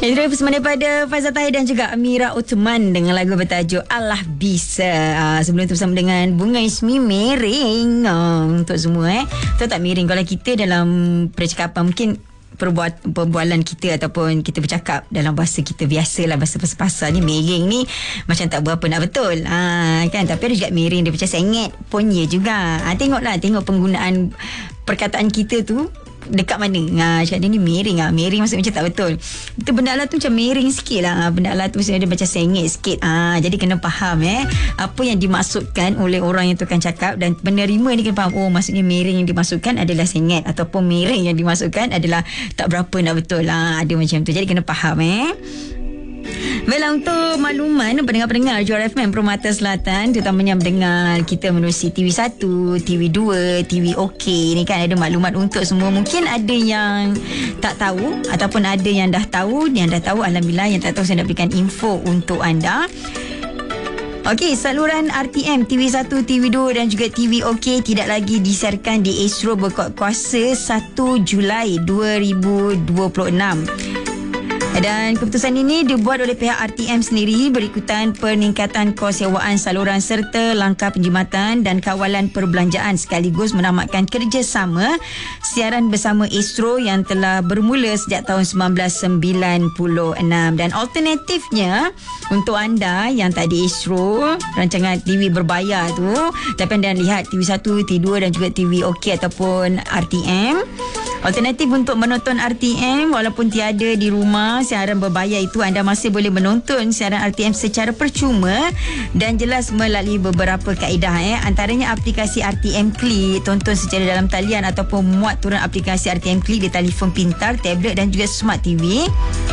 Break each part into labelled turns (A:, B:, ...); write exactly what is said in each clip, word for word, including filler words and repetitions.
A: Itu bersama daripada Faizal Tahir dan juga Amira Uthman dengan lagu bertajuk Allah Bisa. uh, Sebelum itu bersama dengan Bunga Ismi, Miring. uh, Untuk semua eh tahu tak miring, kalau kita dalam percakapan mungkin perbuat, perbualan kita ataupun kita bercakap dalam bahasa kita biasalah, bahasa pasal-pasal ni, miring ni macam tak berapa nak betul, ha, kan? Tapi ada juga miring dia macam sengit pun ya juga. ha, Tengoklah, tengok penggunaan perkataan kita tu dekat mana. Ha, cakap dia ni miring ah, miring maksud macam tak betul. Itu benda Allah tu macam miring sikit lah. Benda Allah tu maksudnya dia macam sengit sikit. Ah, jadi kena faham eh apa yang dimaksudkan oleh orang yang tukang cakap, dan penerima ni kena faham. Oh, maksudnya miring yang dimaksudkan adalah sengit, ataupun miring yang dimaksudkan adalah tak berapa nak betul lah. Ada macam tu. Jadi kena faham eh. Baiklah, untuk makluman pendengar-pendengar Johor F M Permata Selatan, terutamanya mendengar kita menerusi T V satu, T V dua, T V OK ni kan, ada maklumat untuk semua. Mungkin ada yang tak tahu ataupun ada yang dah tahu. Yang dah tahu, alhamdulillah. Yang tak tahu, saya nak berikan info untuk anda. Okey, saluran R T M, T V satu, T V dua dan juga T V OK tidak lagi disiarkan di Astro berkuat kuasa satu Julai dua ribu dua puluh enam. Dan keputusan ini dibuat oleh pihak R T M sendiri berikutan peningkatan kos sewaan saluran serta langkah penjimatan dan kawalan perbelanjaan, sekaligus menamatkan kerjasama siaran bersama Astro yang telah bermula sejak tahun sembilan belas sembilan puluh enam. Dan alternatifnya untuk anda yang tak di Astro, rancangan T V berbayar tu, tapi anda lihat T V satu, T V dua dan juga T V OK ataupun R T M, alternatif untuk menonton R T M walaupun tiada di rumah, siaran berbayar itu anda masih boleh menonton siaran R T M secara percuma dan jelas melalui beberapa kaedah eh. Antaranya aplikasi R T M Click, tonton secara dalam talian ataupun muat turun aplikasi R T M Click di telefon pintar, tablet dan juga smart T V,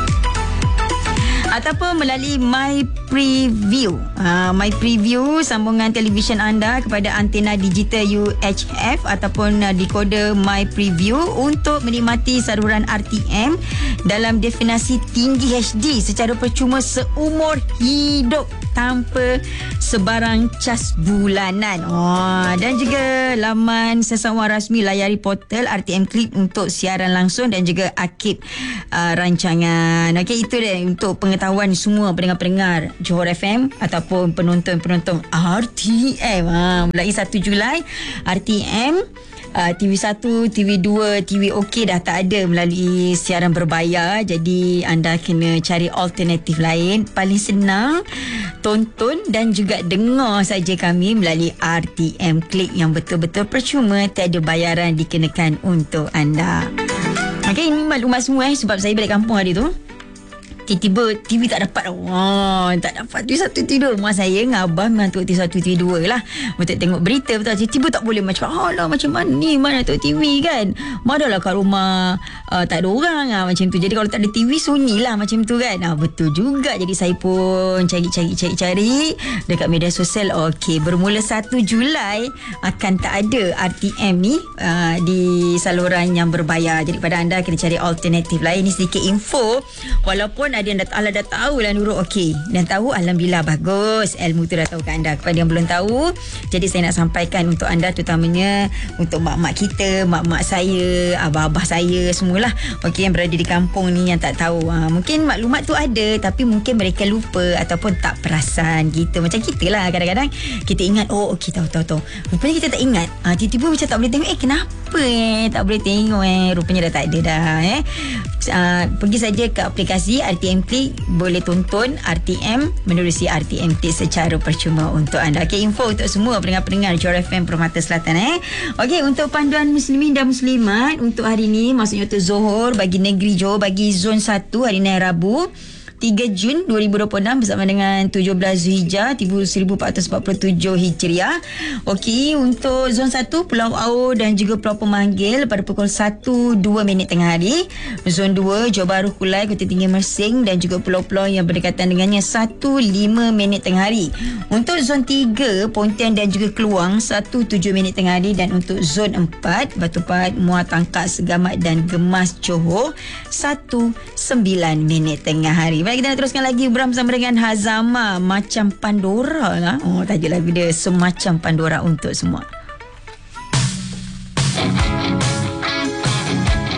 A: ataupun melalui My Preview. Ha, My Preview sambungan televisyen anda kepada antena digital U H F ataupun uh, dekoder My Preview untuk menikmati saluran R T M dalam definisi tinggi H D secara percuma seumur hidup tanpa sebarang cas bulanan. Oh, dan juga laman sesawan rasmi, layari portal R T M Click untuk siaran langsung dan juga arkib uh, rancangan. Okey, itu dia untuk pengetahuan semua pendengar-pendengar Johor F M ataupun penonton-penonton R T M. Ha, mulai satu Julai R T M, Uh, T V satu, T V dua, T V OK dah tak ada melalui siaran berbayar. Jadi anda kena cari alternatif lain. Paling senang, tonton dan juga dengar saja kami melalui R T M Click yang betul-betul percuma, tiada bayaran dikenakan untuk anda. Okay, ini maklumat semua eh, sebab saya balik kampung hari tu. Tiba-tiba T V tak dapat. Wah, tak dapat T V satu, T V dua. Mak saya dengan abah memang tengok T V satu, T V dua lah untuk tengok berita. Betul, tiba-tiba tak boleh. Macam alah, macam mana ni, mana tengok T V kan. Madalah kat rumah uh, tak ada orang lah, macam tu. Jadi kalau tak ada T V, sunyi lah macam tu kan. Ah, betul juga. Jadi saya pun cari-cari-cari-cari dekat media sosial. Okey, bermula satu Julai akan tak ada R T M ni uh, di saluran yang berbayar. Jadi pada anda kena cari alternatif lain. Ini sedikit info, walaupun ada yang dah, Allah dah tahu lah Nurul. Okey, dan tahu, alhamdulillah, bagus. Ilmu tu dah tahu kat anda. Kepada yang belum tahu, jadi saya nak sampaikan untuk anda, terutamanya untuk mak-mak kita, mak-mak saya, abah-abah saya semualah, okey, yang berada di kampung ni yang tak tahu. Ha, mungkin maklumat tu ada tapi mungkin mereka lupa ataupun tak perasan gitu. Macam kita lah, kadang-kadang kita ingat, oh okey, tahu-tahu tahu. Rupanya kita tak ingat. Ha, tiba-tiba macam tak boleh tengok. Eh, kenapa eh tak boleh tengok eh? Rupanya dah tak ada dah eh. Uh, pergi saja ke aplikasi R T M Click, boleh tonton R T M menerusi R T M Click secara percuma untuk anda. Okey, info untuk semua pendengar-pendengar Johor F M Permata Selatan eh. Okey, untuk panduan muslimin dan muslimat untuk hari ini, maksudnya untuk Zohor bagi negeri Johor, bagi zon satu hari ni Rabu tiga Jun dua ribu dua puluh enam bersama dengan tujuh belas Zulhijjah seribu empat ratus empat puluh tujuh Hijriah. Okey, untuk zon satu Pulau Au dan juga Pulau Pemanggil pada pukul satu dua minit tengah hari. Zon dua Johor Bahru Kulai, Kota Tinggi Mersing dan juga pulau-pulau yang berdekatan dengannya satu lima minit tengah hari. Untuk zon tiga Pontian dan juga Keluang satu tujuh minit tengah hari, dan untuk zon empat Batu Pahat, Muar Tangkak, Segamat dan Gemas Johor satu sembilan minit tengah hari. Baik, kita nak teruskan lagi bersama dengan Hazama, Macam Pandora lah. Oh, tajuk lagu dia Semacam Pandora untuk semua.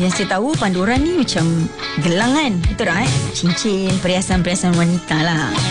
A: Yang saya tahu Pandora ni macam gelang kan, betul tak eh? Cincin, perhiasan-perhiasan wanita lah.